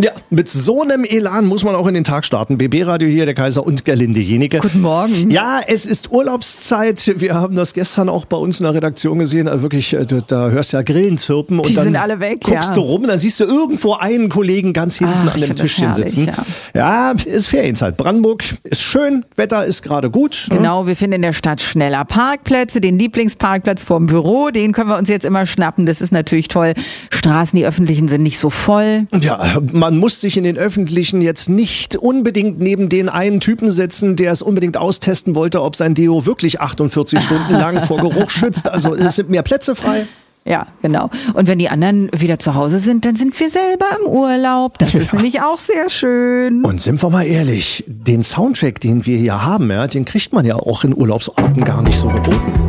Ja, mit so einem Elan muss man auch in den Tag starten. BB-Radio hier, der Kaiser und Gerlinde Jenike. Guten Morgen. Ja, es ist Urlaubszeit. Wir haben das gestern auch bei uns in der Redaktion gesehen. Also wirklich, da hörst du ja Grillen zirpen. Und Die dann sind alle weg, guckst du rum und dann siehst du irgendwo einen Kollegen ganz hinten an dem Tischchen sitzen. Ja, ist Ferienzeit. Brandenburg ist schön, Wetter ist gerade gut. Genau, wir finden in der Stadt schneller Parkplätze. Den Lieblingsparkplatz vorm Büro, den können wir uns jetzt immer schnappen. Das ist natürlich toll. Straßen, die öffentlichen, sind nicht so voll. Ja, man muss sich in den öffentlichen jetzt nicht unbedingt neben den einen Typen setzen, der es unbedingt austesten wollte, ob sein Deo wirklich 48 Stunden lang vor Geruch schützt. Also es sind mehr Plätze frei. Ja, genau. Und wenn die anderen wieder zu Hause sind, dann sind wir selber im Urlaub. Das ist nämlich auch sehr schön. Und sind wir mal ehrlich, den Soundtrack, den wir hier haben, den kriegt man ja auch in Urlaubsorten gar nicht so geboten.